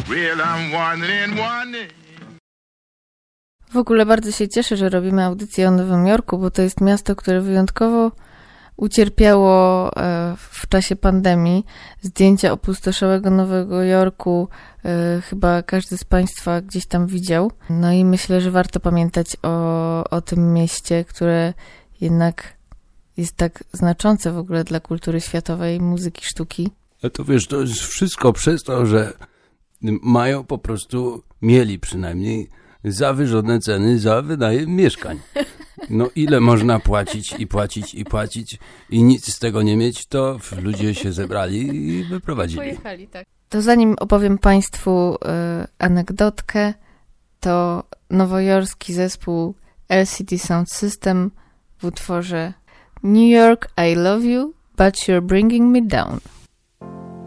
Well, I'm wondering. W ogóle bardzo się cieszę, że robimy audycję o Nowym Jorku, bo to jest miasto, które wyjątkowo ucierpiało w czasie pandemii. Zdjęcia opustoszałego Nowego Jorku chyba każdy z Państwa gdzieś tam widział. No i myślę, że warto pamiętać o tym mieście, które jednak jest tak znaczące w ogóle dla kultury światowej, muzyki, sztuki. A to wiesz, to jest wszystko przez to, że mają po prostu, mieli przynajmniej zawyżone ceny za wynajem mieszkań. No ile można płacić i płacić i płacić i nic z tego nie mieć, to ludzie się zebrali i wyprowadzili. Pojechali, tak. To zanim opowiem Państwu anegdotkę, to nowojorski zespół LCD Sound System w utworze New York, I love you, but you're bringing me down.